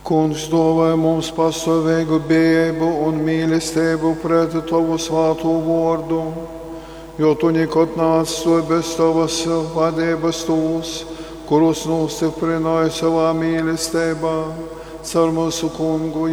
Kungs dāvāj mums pastāvīgu bēgu un mīlestību pret Tavu svāto vārdu, jo Tu nekad neatstāji bez Tavas vadības tos, kurus nostiprināji savā mīlestībā, caur mūsu Kungu